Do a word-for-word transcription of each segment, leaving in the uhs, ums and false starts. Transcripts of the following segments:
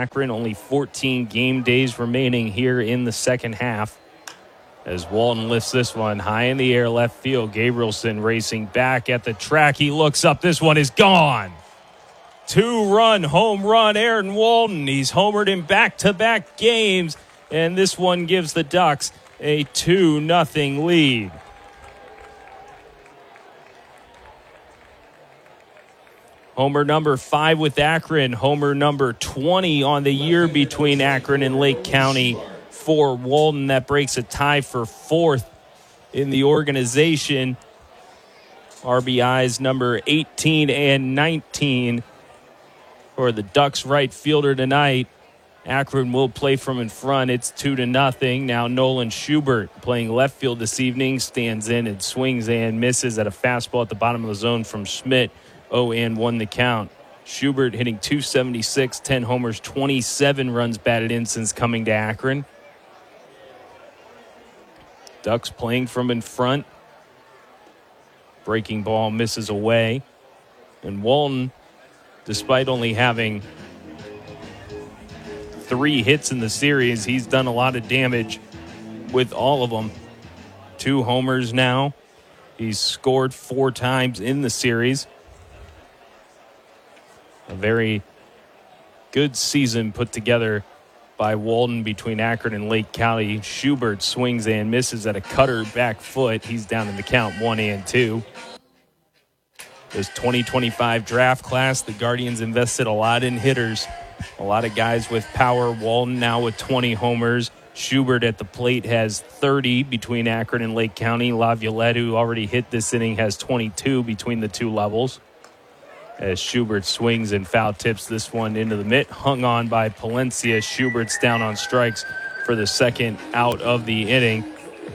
Akron. Only fourteen game days remaining here in the second half. As Walton lifts this one high in the air, left field. Gabrielson racing back at the track. He looks up. This one is gone. Two-run home run, Aaron Walton. He's homered in back-to-back games, and this one gives the Ducks a two nothing lead. Homer number five with Akron. Homer number twenty on the year between Akron and Lake County for Walton. That breaks a tie for fourth in the organization. R B Is number eighteen and nineteen for the Ducks right fielder tonight. Akron will play from in front. It's two to nothing. Now Nolan Schubert playing left field this evening. Stands in and swings and misses at a fastball at the bottom of the zone from Schmidt. oh and one the count. Schubert hitting two seventy-six, ten homers, twenty-seven runs batted in since coming to Akron. Ducks playing from in front. Breaking ball misses away. And Walton, despite only having three hits in the series, he's done a lot of damage with all of them. Two homers now. He's scored four times in the series. A very good season put together by Walton between Akron and Lake County. Schubert swings and misses at a cutter back foot. He's down in the count, one and two. This twenty twenty-five draft class, the Guardians invested a lot in hitters. A lot of guys with power. Walton now with twenty homers. Schubert at the plate has thirty between Akron and Lake County. Laviolette, who already hit this inning, has twenty-two between the two levels. As Schubert swings and foul tips this one into the mitt. Hung on by Palencia. Schubert's down on strikes for the second out of the inning.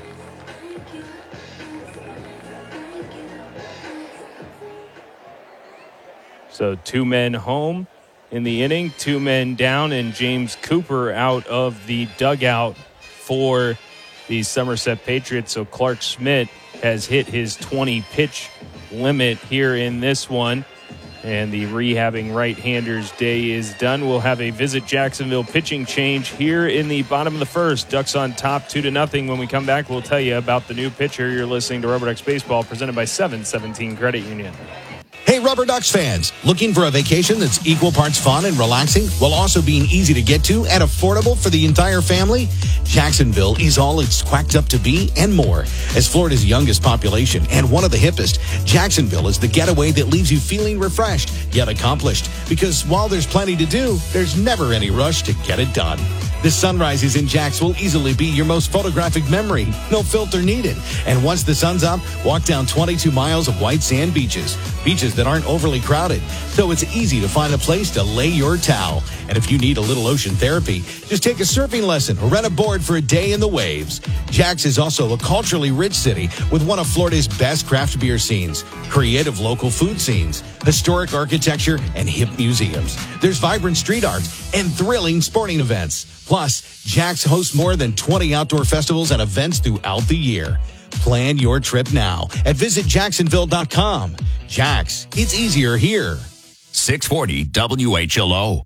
So two men home in the inning, two men down, and James Cooper out of the dugout for the Somerset Patriots. So Clark Schmidt has hit his twenty-pitch limit here in this one. And the rehabbing right-hander's day is done. We'll have a Visit Jacksonville pitching change here in the bottom of the first. Ducks on top, two to nothing. When we come back, we'll tell you about the new pitcher. You're listening to Rubber Ducks Baseball, presented by seven seventeen Credit Union. Hey, Rubber Ducks fans, looking for a vacation that's equal parts fun and relaxing while also being easy to get to and affordable for the entire family? Jacksonville is all it's quacked up to be and more. As Florida's youngest population and one of the hippest, Jacksonville is the getaway that leaves you feeling refreshed yet accomplished. Because while there's plenty to do, there's never any rush to get it done. The sunrises in Jax will easily be your most photographic memory. No filter needed. And once the sun's up, walk down twenty-two miles of white sand beaches. Beaches that aren't overly crowded, so it's easy to find a place to lay your towel. And if you need a little ocean therapy, just take a surfing lesson or rent a board for a day in the waves. Jax is also a culturally rich city with one of Florida's best craft beer scenes, creative local food scenes, historic architecture, and hip museums. There's vibrant street art and thrilling sporting events. Plus, Jax hosts more than twenty outdoor festivals and events throughout the year. Plan your trip now at visit jacksonville dot com. Jax, it's easier here. six forty W H L O.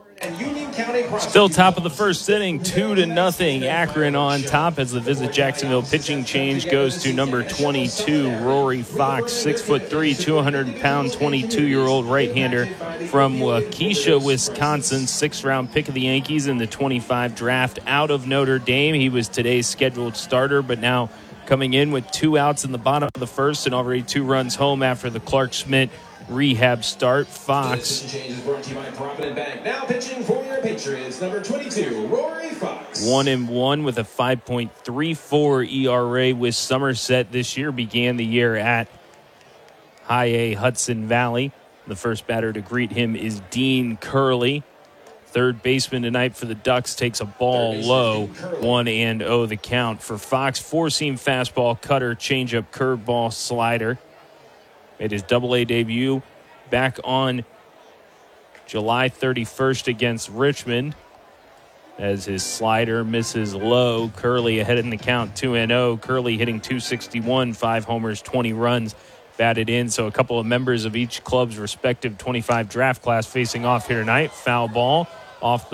Still top of the first inning, two to nothing. Akron on top as the Visit Jacksonville pitching change goes to number twenty-two, Rory Fox, six foot three, two hundred pound, twenty-two-year-old right-hander from Waukesha, Wisconsin. Sixth round pick of the Yankees in the twenty-five draft out of Notre Dame. He was today's scheduled starter, but now coming in with two outs in the bottom of the first and already two runs home after the Clark Schmidt rehab start. Fox. Now pitching for your Patriots, number twenty-two, Rory Fox. One and one with a five point three four E R A with Somerset this year. Began the year at High A Hudson Valley. The first batter to greet him is Dean Curley. Third baseman tonight for the Ducks takes a ball low. One and oh the count for Fox. Four-seam fastball, cutter, changeup, curveball, slider. Made his double-A debut back on July thirty-first against Richmond. As his slider misses low. Curley ahead in the count, two and oh. Curley hitting two sixty-one, five homers, twenty runs batted in. So a couple of members of each club's respective twenty-five draft class facing off here tonight. Foul ball off the